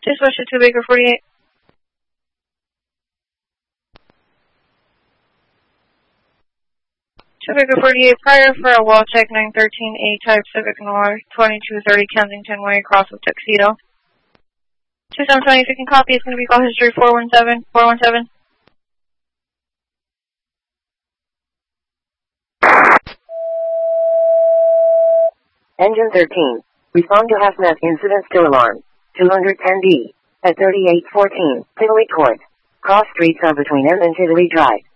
Dispatch to Baker 48. To Baker 48, prior for a wall check 913 A-type Civic Noir, 2230 Kensington Way, across with Tuxedo. 2720, if you can copy, it's going to be call history 417, 417. Engine 13. Respond to hazmat incident still alarm. 210D. At 3814, Tivoli Court. Cross streets are between M and Tivoli Drive.